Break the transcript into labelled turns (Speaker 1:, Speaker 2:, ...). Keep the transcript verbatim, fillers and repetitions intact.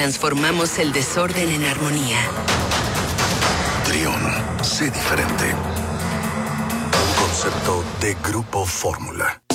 Speaker 1: transformamos el desorden en armonía.
Speaker 2: Trión, sé diferente. Un concepto de Grupo Fórmula.